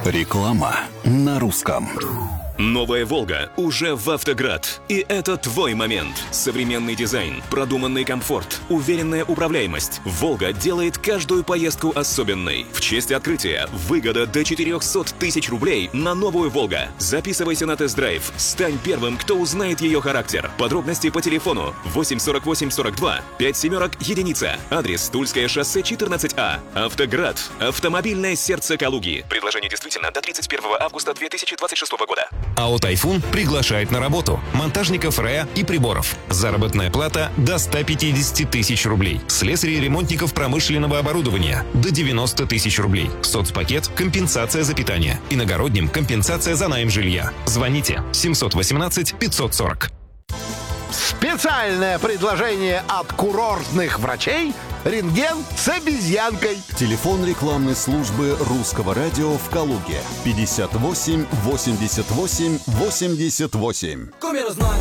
Реклама на русском. Новая «Волга» уже в «Автоград». И это твой момент. Современный дизайн, продуманный комфорт, уверенная управляемость. «Волга» делает каждую поездку особенной. В честь открытия выгода до 400 тысяч рублей на новую «Волга». Записывайся на тест-драйв. Стань первым, кто узнает ее характер. Подробности по телефону 84842 57 Адрес: Тульское шоссе 14А. «Автоград». Автомобильное сердце Калуги. Предложение действительно до 31 августа 2026 года. АО «Тайфун» приглашает на работу монтажников РЭА и приборов. Заработная плата до 150 тысяч рублей. Слесарей и ремонтников промышленного оборудования до 90 тысяч рублей. Соцпакет, компенсация за питание. Иногородним компенсация за найм жилья. Звоните 718 540. Специальное предложение от курортных врачей – рентген с обезьянкой. Телефон рекламной службы Русского радио в Калуге 58 88 88.